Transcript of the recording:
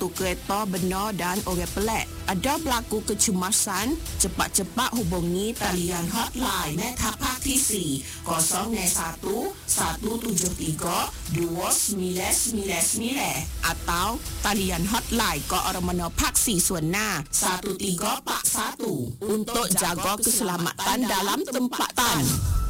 jatuh kereta benar dan orang pelik. Ada berlaku kecemasan, cepat-cepat hubungi talian hotline Meta Praktisi 001-173-2999 atau talian hotline Keamanan Paksi Suena 1341 untuk jaga keselamatan dalam tempatan.